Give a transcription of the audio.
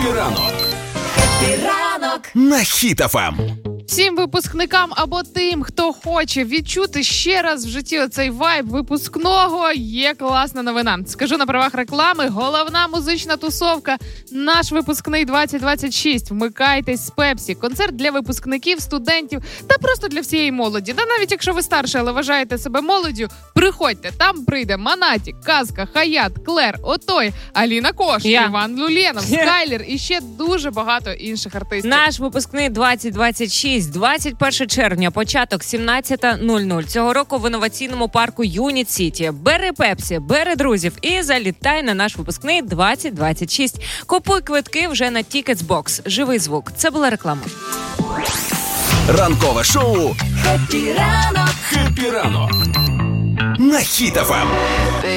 Ранок на Хіт FM. Всім випускникам або тим, хто хоче відчути ще раз в житті оцей вайб випускного, є класна новина. Скажу на правах реклами, головна музична тусовка «Наш випускний 2026». Вмикайтесь з Пепсі. Концерт для випускників, студентів та просто для всієї молоді. Та навіть якщо ви старше, але вважаєте себе молоддю, приходьте. Там прийде Монатік, Казка, Хаят, Клер, Отой, Аліна Кош, Іван Люленов, Скайлер і ще дуже багато інших артистів. Наш випускний 2026. 21 червня, початок 17:00. Цього року в інноваційному парку Юніт Сіті. Бери Пепсі, бери друзів і залітай на наш випускний 2026. Купуй квитки вже на Ticketsbox. Живий звук. Це була реклама. Ранкове шоу «Хеппі ранок» на Хіт FM.